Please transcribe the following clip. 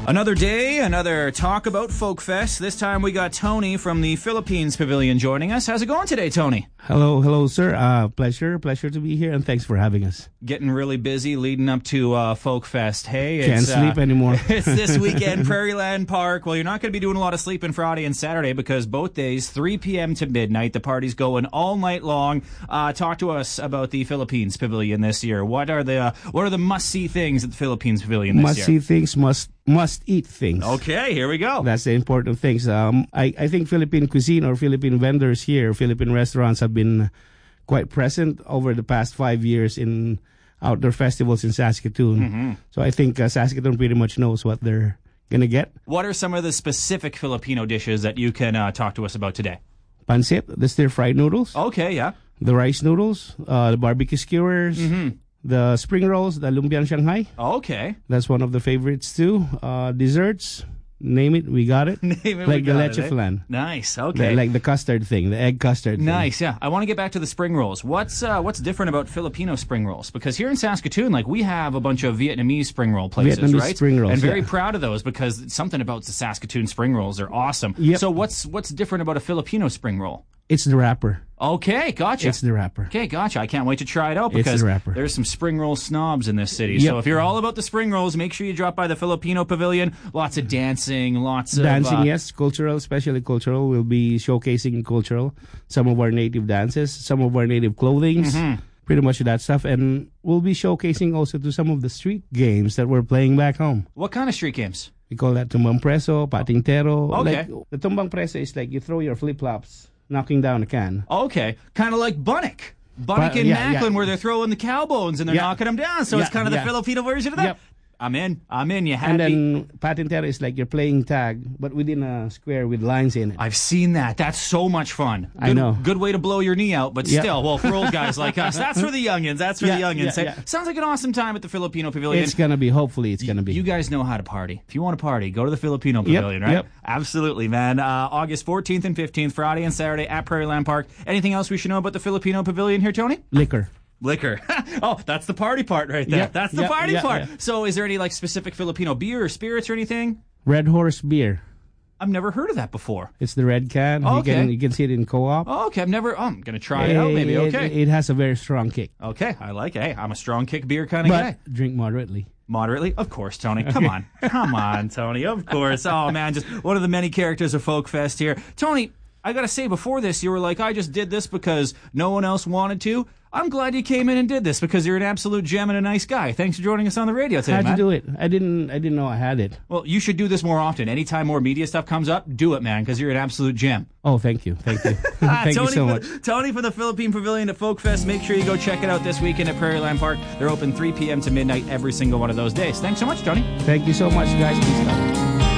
Another day, another talk about Folk Fest. This time we got Tony from the Philippines Pavilion joining us. How's it going today, Tony? Hello, sir. Pleasure to be here, and thanks for having us. Getting really busy leading up to Folk Fest. Hey, Can't sleep anymore. It's this weekend, Prairieland Park. Well, you're not going to be doing a lot of sleeping Friday and Saturday because both days, 3 p.m. to midnight, the party's going all night long. Talk to us about the Philippines Pavilion this year. What are the must-see things at the Philippines Pavilion this year? Must-see things, must-eat things. Okay, here we go. That's the important things. I think Philippine cuisine or Philippine vendors here, Philippine restaurants have been quite present over the past 5 years in outdoor festivals in Saskatoon. Mm-hmm. So I think Saskatoon pretty much knows what they're going to get. What are some of the specific Filipino dishes that you can talk to us about today? Pancit, the stir-fried noodles. Okay, yeah. The rice noodles, the barbecue skewers. Mm-hmm. The spring rolls, the lumpiang Shanghai. Okay. That's one of the favorites too. Desserts, name it, we got it. Name it, like we the got leche flan. Nice, okay. Like the custard thing, the egg custard thing. Nice, yeah. I want to get back to the spring rolls. What's different about Filipino spring rolls? Because here in Saskatoon, like, we have a bunch of Vietnamese spring roll places, Vietnamese right? spring rolls, and very yeah. proud of those because something about the Saskatoon spring rolls are awesome. Yep. So what's different about a Filipino spring roll? It's the wrapper. Okay, gotcha. It's the wrapper. Okay, gotcha. I can't wait to try it out It's because the wrapper. there's some spring roll snobs in this city. Yep. So if you're all about the spring rolls, make sure you drop by the Filipino Pavilion. Lots of dancing, lots of... Dancing, yes. Cultural, especially cultural. We'll be showcasing cultural. Some of our native dances, some of our native clothing. Mm-hmm. Pretty much that stuff. And we'll be showcasing also to some of the street games that we're playing back home. What kind of street games? We call that tumbang preso, patingtero. Okay. Like, the tumbang preso is like you throw your flip-flops knocking down a can. Okay, kind of like Bunnock. Bunnock in yeah, Macklin, yeah. where they're throwing the cow bones and they're Yeah. knocking them down. So Yeah, it's kind of the yeah. Filipino version of that. Yep. I'm in. You had And me. then patintero is like you're playing tag, but within a square with lines in it. I've seen that. That's so much fun. I know. Good way to blow your knee out, but Yep. still, well, for old guys like us, that's for the youngins. That's for the Yeah, youngins. yeah, yeah. Sounds like an awesome time at the Filipino Pavilion. It's gonna be. Hopefully, it's gonna be. You guys know how to party. If you want to party, go to the Filipino Yep, Pavilion, right? yep. Absolutely, man. August 14th and 15th, Friday and Saturday at Prairieland Park. Anything else we should know about the Filipino Pavilion here, Tony? Liquor. Liquor. Oh, that's the party part right there. Yep, That's the yep, party yep, part. yep. So is there any like specific Filipino beer or spirits or anything? Red Horse beer. I've never heard of that before. It's the red can. Oh, okay. You can see it in co-op. Oh, okay. I'm going to try it out maybe. Okay. It has a very strong kick. Okay. I like it. Hey, I'm a strong kick beer kind of guy. But drink moderately. Moderately? Of course, Tony. Come on. Come on, Tony. Of course. Oh, man. Just one of the many characters of Folk Fest here. Tony, I got to say, before this, you were like, I just did this because no one else wanted to. I'm glad you came in and did this because you're an absolute gem and a nice guy. Thanks for joining us on the radio today, How'd man. you do it? I didn't know I had it. Well, you should do this more often. Anytime more media stuff comes up, do it, man, because you're an absolute gem. Oh, thank you. Thank you. Thank Tony you so much. Tony from the Philippine Pavilion at Folk Fest. Make sure you go check it out this weekend at Prairieland Park. They're open 3 p.m. to midnight every single one of those days. Thanks so much, Tony. Thank you so much, guys. Peace out.